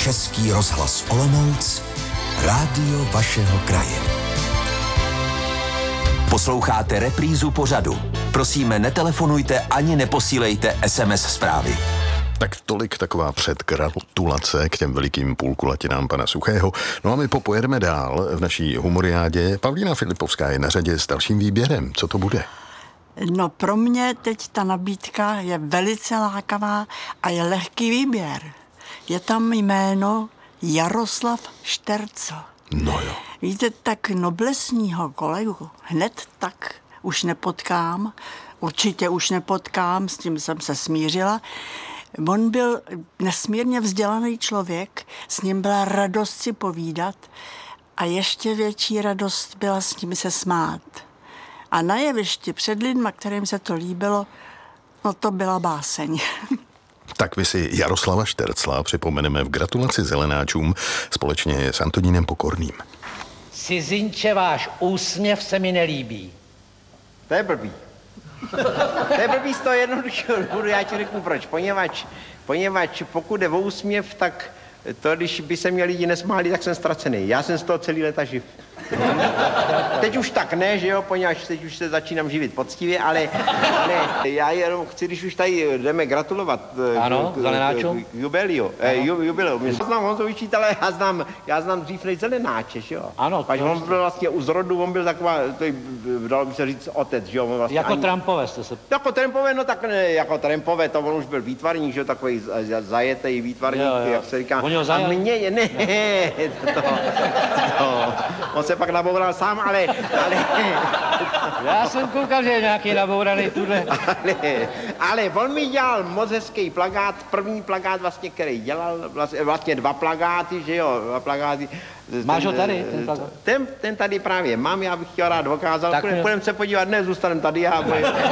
Český rozhlas Olomouc, rádio vašeho kraje. Posloucháte reprízu pořadu. Prosíme, netelefonujte ani neposílejte SMS zprávy. Tak tolik taková předgratulace k těm velikým půlkulatinám pana Suchého. No a my popojedeme dál v naší humoriádě. Pavlína Filipovská je na řadě s dalším výběrem. Co to bude? No pro mě teď ta nabídka je velice lákavá a je lehký výběr. Je tam jméno Jaroslav Štercl. No jo. Víte, tak noblesního kolegu hned tak už nepotkám. Určitě už nepotkám, s tím jsem se smířila. On byl nesmírně vzdělaný člověk, s ním byla radost si povídat a ještě větší radost byla s ním se smát. A na jevišti před lidma, kterým se to líbilo, no to byla báseň. Tak vy si Jaroslava Štercla připomeneme v gratulaci zelenáčům společně s Antonínem Pokorným. Cizinče, váš úsměv se mi nelíbí. To je blbý. To je blbý z toho jednoduchého důvodu, já ti řeknu proč. Poněvadž pokud je o úsměv, tak to, když by se mě lidi nesmáli, tak jsem ztracený. Já jsem z toho celý léta živ. Teď už tak ne, že jo, poněvadž teď už se začínám živit poctivě, ale já jenom chci, když už tady jdeme gratulovat zelenáčům. Jubileu. Já znám Honzu Vyčítala, já znám dřív než Zelenáče, že jo. Ano. Pač on byl vlastně u zrodu, on byl taková, dalo by se říct otec, že jo. Vlastně jako Trumpové jste se... Jako Trumpové, no tak ne, jako Trumpové, to on už byl výtvarník, že jo, takový zajetý výtvarník, jo. jak se říká. A mně, ne, on se pak naboural sám, ale... Já jsem koukal, že je nějaký nabouraný tuhle. Ale on mi dělal moc hezký plakát, první plakát vlastně, který dělal, vlastně dva plakáty, že jo, dva plakáty. Máš ho tady, ten plakát? Ten tady právě mám, já bych chtěl rád dokázal, Tak půjdeme se podívat, ne, zůstaneme tady, já...